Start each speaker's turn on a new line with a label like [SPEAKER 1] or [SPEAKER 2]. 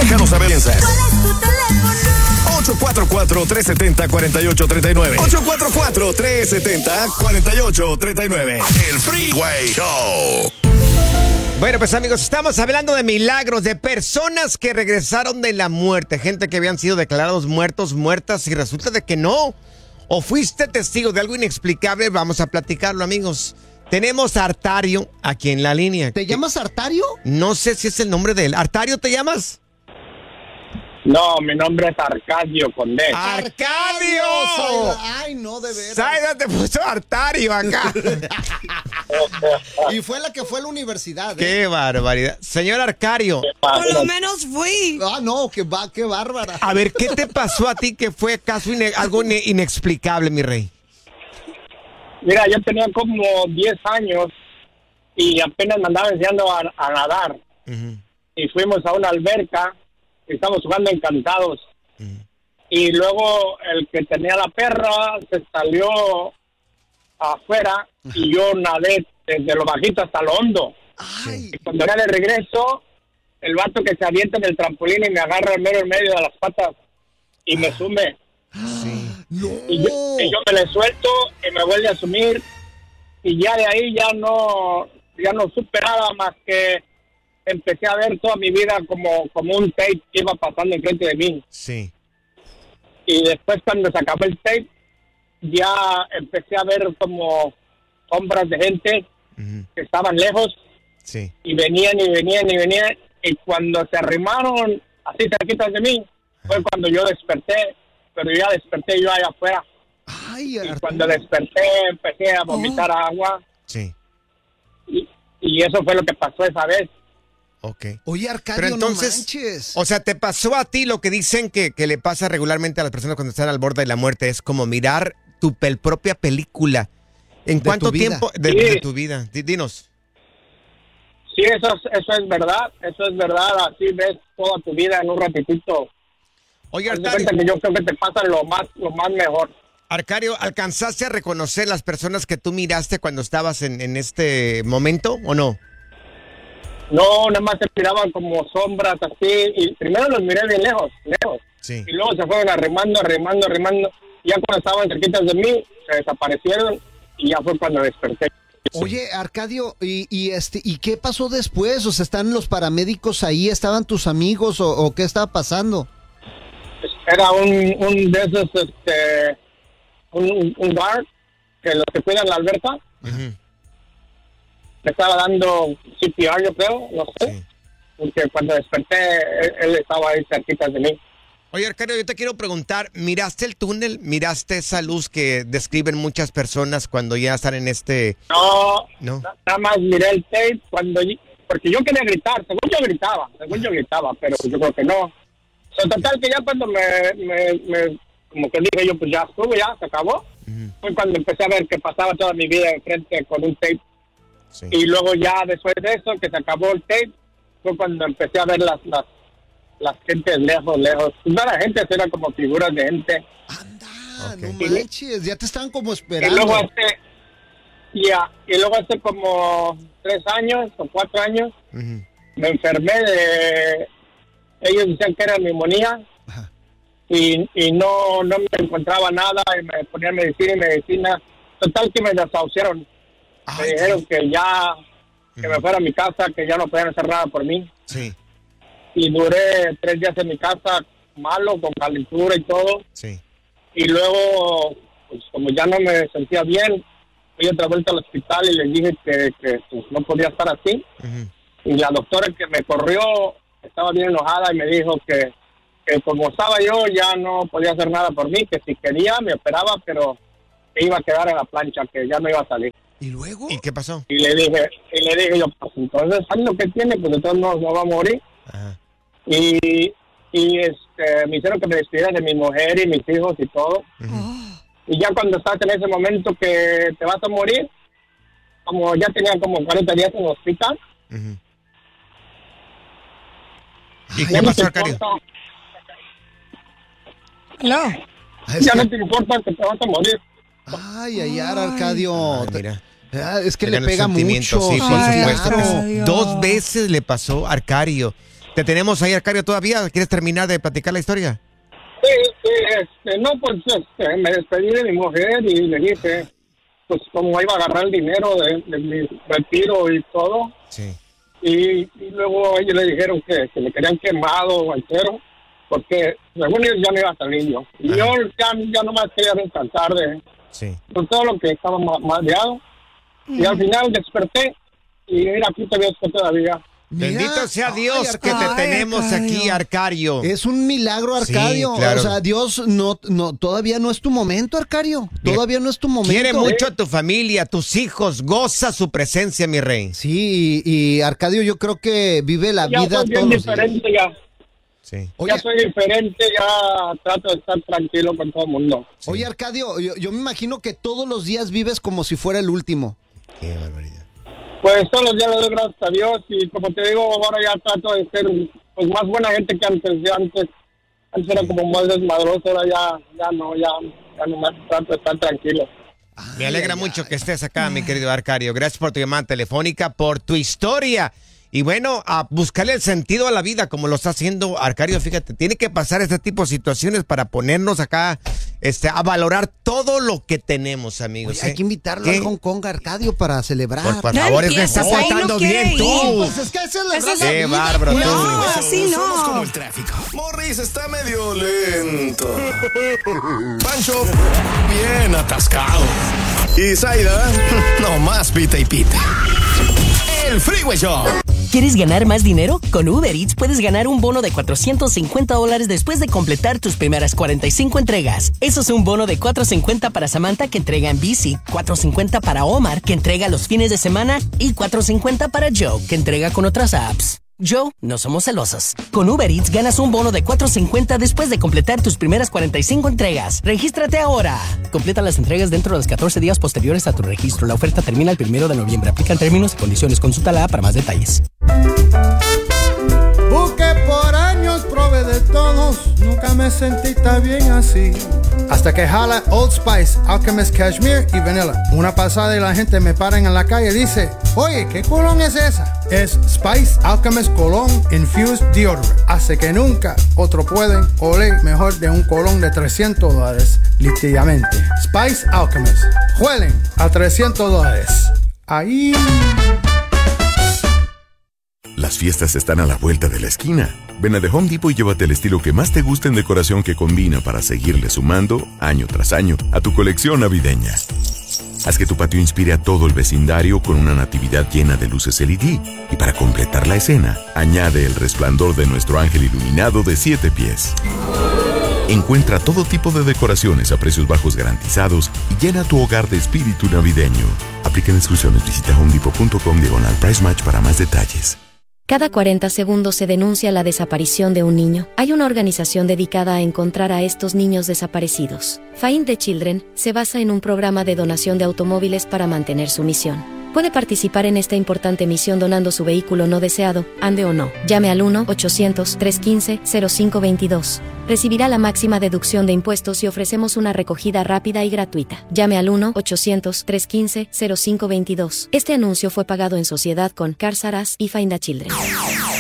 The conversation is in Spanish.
[SPEAKER 1] Déjanos saber quién es.
[SPEAKER 2] ¿Cuál es tu teléfono?
[SPEAKER 1] 844-370-4839. 844-370-4839. El Freeway Show.
[SPEAKER 3] Bueno, pues amigos, estamos hablando de milagros, de personas que regresaron de la muerte, gente que habían sido declarados muertos, muertas, y resulta de que no. O fuiste testigo de algo inexplicable. Vamos a platicarlo, amigos. Tenemos a Artario aquí en la línea.
[SPEAKER 4] ¿Te llamas Artario?
[SPEAKER 3] No sé si es el nombre de él. ¿Artario te llamas?
[SPEAKER 5] No, mi nombre es Arcadio Condé.
[SPEAKER 3] ¡Arcadio!
[SPEAKER 4] Ay, no, de veras.
[SPEAKER 3] Saida te puso Artario acá.
[SPEAKER 4] Y fue la que fue a la universidad.
[SPEAKER 3] ¡Qué barbaridad! Señor Arcadio.
[SPEAKER 2] Por lo menos fui.
[SPEAKER 4] Ah, no, qué bárbara.
[SPEAKER 3] A ver, ¿qué te pasó a ti que fue acaso algo inexplicable, mi rey?
[SPEAKER 5] Mira, yo tenía como 10 años y apenas me andaba enseñando a nadar.
[SPEAKER 3] Uh-huh.
[SPEAKER 5] Y fuimos a una alberca y estábamos jugando encantados.
[SPEAKER 3] Uh-huh.
[SPEAKER 5] Y luego el que tenía la perra se salió afuera y yo nadé desde lo bajito hasta lo hondo.
[SPEAKER 4] Ay.
[SPEAKER 5] Y cuando era de regreso, el vato que se avienta en el trampolín y me agarra en medio de las patas y me sume.
[SPEAKER 3] Sí.
[SPEAKER 4] No.
[SPEAKER 5] Y yo me le suelto y me vuelve a sumir. Y ya de ahí ya no supe nada más que empecé a ver toda mi vida como un tape que iba pasando enfrente de mí.
[SPEAKER 3] Sí.
[SPEAKER 5] Y después cuando se acabó el tape, ya empecé a ver como sombras de gente
[SPEAKER 3] Uh-huh.
[SPEAKER 5] que estaban lejos
[SPEAKER 3] Sí.
[SPEAKER 5] y venían. Y cuando se arrimaron así cerquitas de mí, fue cuando yo desperté. Pero ya desperté yo allá afuera.
[SPEAKER 4] Ay,
[SPEAKER 5] Y
[SPEAKER 4] Artario.
[SPEAKER 5] cuando desperté empecé a vomitar agua.
[SPEAKER 3] Sí.
[SPEAKER 5] Y eso fue lo que pasó esa vez.
[SPEAKER 3] Ok.
[SPEAKER 4] Oye, Arcadio,
[SPEAKER 3] Pero entonces,
[SPEAKER 4] no manches.
[SPEAKER 3] o sea, ¿te pasó a ti lo que dicen que le pasa regularmente a las personas cuando están al borde de la muerte? Es como mirar tu propia película. ¿En
[SPEAKER 4] De
[SPEAKER 3] cuánto
[SPEAKER 4] tu vida.
[SPEAKER 3] tiempo
[SPEAKER 5] Sí.
[SPEAKER 3] de tu vida? Dinos.
[SPEAKER 5] Sí, eso es verdad. Eso es verdad. Así ves toda tu vida en un ratitito.
[SPEAKER 3] Oye,
[SPEAKER 5] Haz de
[SPEAKER 3] Arcadio,
[SPEAKER 5] cuenta que yo creo que te pasa lo más mejor.
[SPEAKER 3] Arcadio, ¿alcanzaste a reconocer las personas que tú miraste cuando estabas en este momento o no?
[SPEAKER 5] No, nada más se miraban como sombras así. Y primero los miré bien lejos.
[SPEAKER 3] Sí.
[SPEAKER 5] Y luego se fueron arrimando. Ya cuando estaban cerquitas de mí, se desaparecieron. Y ya fue cuando desperté.
[SPEAKER 4] Oye, Arcadio, ¿y qué pasó después? O sea, ¿están los paramédicos ahí? ¿Estaban tus amigos o qué estaba pasando?
[SPEAKER 5] Era un de esos, un guard, que los que cuidan la alberca,
[SPEAKER 3] Uh-huh.
[SPEAKER 5] me estaba dando CPR, yo creo, no sé,
[SPEAKER 3] Sí.
[SPEAKER 5] porque cuando desperté, él estaba ahí cerquita de mí.
[SPEAKER 3] Oye, Arcadio, yo te quiero preguntar, ¿miraste el túnel? ¿Miraste esa luz que describen muchas personas cuando ya están en este...?
[SPEAKER 5] No,
[SPEAKER 3] No.
[SPEAKER 5] nada más miré el tape porque yo quería gritar, según yo gritaba, pero yo creo que no. O sea, total que ya cuando me como que dije yo, pues ya estuvo, ya se acabó.
[SPEAKER 3] Uh-huh.
[SPEAKER 5] Fue cuando empecé a ver que pasaba toda mi vida enfrente con un tape.
[SPEAKER 3] Sí.
[SPEAKER 5] Y luego ya después de eso, que se acabó el tape, fue cuando empecé a ver las gentes lejos. No la gente, eran como figuras de gente.
[SPEAKER 4] Anda,
[SPEAKER 3] Ok.
[SPEAKER 4] no manches, ya te estaban como
[SPEAKER 5] Y
[SPEAKER 4] esperando.
[SPEAKER 5] luego hace como 3 años o 4 años,
[SPEAKER 3] Uh-huh.
[SPEAKER 5] me enfermé de... Ellos decían que era neumonía.
[SPEAKER 4] Ajá.
[SPEAKER 5] Y no me encontraba nada, y me ponían medicina. Total que me desahuciaron. Me
[SPEAKER 4] Ay,
[SPEAKER 5] dijeron que me fuera a mi casa, que ya no podían hacer nada por mí.
[SPEAKER 3] Sí,
[SPEAKER 5] Y duré 3 días en mi casa, malo, con calentura y todo.
[SPEAKER 3] sí.
[SPEAKER 5] Y luego, pues como ya no me sentía bien, fui otra vuelta al hospital y les dije que pues, no podía estar así.
[SPEAKER 3] Uh-huh.
[SPEAKER 5] Y la doctora que me corrió estaba bien enojada y me dijo que como estaba yo ya no podía hacer nada por mí, que si quería me operaba, pero que iba a quedar en la plancha, que ya no iba a salir.
[SPEAKER 4] ¿Y luego?
[SPEAKER 3] ¿Y qué pasó?
[SPEAKER 5] Y le dije yo, pues entonces, ¿sabes lo que tiene? Pues entonces no va a morir.
[SPEAKER 3] Ajá.
[SPEAKER 5] Y me hicieron que me despidiera de mi mujer y mis hijos y todo.
[SPEAKER 3] Uh-huh.
[SPEAKER 5] Y ya cuando estás en ese momento que te vas a morir, como ya tenía como 40 días en el hospital,
[SPEAKER 3] Uh-huh. ¿Y
[SPEAKER 5] ya
[SPEAKER 3] qué
[SPEAKER 5] no
[SPEAKER 3] pasó,
[SPEAKER 5] te
[SPEAKER 3] Arcadio?
[SPEAKER 5] importa,
[SPEAKER 2] No.
[SPEAKER 4] Es
[SPEAKER 5] ya
[SPEAKER 4] que-
[SPEAKER 5] no te importa que te vas a morir.
[SPEAKER 4] Ay, Arcadio.
[SPEAKER 3] Ay, mira.
[SPEAKER 4] Es que le
[SPEAKER 3] Eran los
[SPEAKER 4] pega
[SPEAKER 3] sentimientos,
[SPEAKER 4] mucho.
[SPEAKER 3] sí, por
[SPEAKER 2] Ay,
[SPEAKER 3] supuesto que sí.
[SPEAKER 2] Arcadio.
[SPEAKER 3] 2 veces le pasó a Arcadio. ¿Te tenemos ahí, Arcadio, todavía? ¿Quieres terminar de platicar la historia?
[SPEAKER 5] Sí, no, pues me despedí de mi mujer y le dije, pues como iba a agarrar el dinero de mi retiro y todo.
[SPEAKER 3] Sí.
[SPEAKER 5] Y luego ellos le dijeron que le querían quemado o entero, porque según ellos ya no iba a salir yo. Y yo ya nomás quería descansar de todo lo que estaba mareado. Y al final desperté y mira, aquí te veo todavía.
[SPEAKER 3] Bendito sea Dios que te tenemos aquí, Arcadio.
[SPEAKER 4] Es un milagro, Arcadio.
[SPEAKER 3] Sí, claro.
[SPEAKER 4] O sea, Dios no, todavía no es tu momento, Arcadio. Todavía no es tu momento.
[SPEAKER 3] Quiere mucho a tu familia, a tus hijos. Goza su presencia, mi rey.
[SPEAKER 4] Sí, y Arcadio, yo creo que vive la vida
[SPEAKER 5] soy bien diferente ya.
[SPEAKER 3] Sí.
[SPEAKER 5] Ya soy diferente, ya trato de estar tranquilo con todo el mundo.
[SPEAKER 4] Sí. Oye, Arcadio, yo me imagino que todos los días vives como si fuera el último.
[SPEAKER 3] Qué barbaridad.
[SPEAKER 5] Pues todos los días le doy gracias a Dios y como te digo, ahora ya trato de ser pues más buena gente que antes. Antes era como más desmadroso, ahora ya no más trato de estar tranquilo.
[SPEAKER 3] Me alegra mucho que estés acá, mi querido Arcadio. Gracias por tu llamada telefónica, por tu historia. Y bueno, a buscarle el sentido a la vida como lo está haciendo Arcadio. Fíjate, tiene que pasar este tipo de situaciones para ponernos acá a valorar todo lo que tenemos, amigos.
[SPEAKER 4] Oye, hay que invitarlo a Hong Kong, Arcadio, para celebrar.
[SPEAKER 3] Por favor, es que estás portando bien tú.
[SPEAKER 4] Pues es que celebrar
[SPEAKER 3] Qué bárbaro tú.
[SPEAKER 2] No, así no.
[SPEAKER 1] Somos como el tráfico. Morris está medio lento. Pancho, bien atascado. Y Zaida, nomás pita y pita. El Freeway Show.
[SPEAKER 6] ¿Quieres ganar más dinero? Con Uber Eats puedes ganar un bono de $450 después de completar tus primeras 45 entregas. Eso es un bono de $450 para Samantha, que entrega en bici, $450 para Omar, que entrega los fines de semana, y $450 para Joe, que entrega con otras apps. Joe, no somos celosos. Con Uber Eats ganas un bono de $450 después de completar tus primeras 45 entregas. ¡Regístrate ahora! Completa las entregas dentro de los 14 días posteriores a tu registro. La oferta termina el 1 de noviembre. Aplican términos y condiciones. Consúltala para más detalles.
[SPEAKER 7] Busqué por años, probé de todos, nunca me sentí tan bien así. Hasta que jala Old Spice, Alchemist Cashmere y Vanilla. Una pasada y la gente me para en la calle y dice, oye, ¿qué colón es esa? Es Spice Alchemist Cologne Infused Deodorant. Hace que nunca otro pueden oler mejor de un colón de $300, literalmente. Spice Alchemist. Huelen a $300. Ahí...
[SPEAKER 8] Las fiestas están a la vuelta de la esquina. Ven a The Home Depot y llévate el estilo que más te gusta en decoración que combina para seguirle sumando, año tras año, a tu colección navideña. Haz que tu patio inspire a todo el vecindario con una natividad llena de luces LED. Y para completar la escena, añade el resplandor de nuestro ángel iluminado de 7 pies. Encuentra todo tipo de decoraciones a precios bajos garantizados y llena tu hogar de espíritu navideño. Aplican exclusiones. Visita homedepot.com/price match para más detalles.
[SPEAKER 9] Cada 40 segundos se denuncia la desaparición de un niño. Hay una organización dedicada a encontrar a estos niños desaparecidos. Find the Children se basa en un programa de donación de automóviles para mantener su misión. Puede participar en esta importante misión donando su vehículo no deseado, ande o no. Llame al 1-800-315-0522. Recibirá la máxima deducción de impuestos y ofrecemos una recogida rápida y gratuita. Llame al 1-800-315-0522. Este anuncio fue pagado en sociedad con Cars R Us y Find a Children.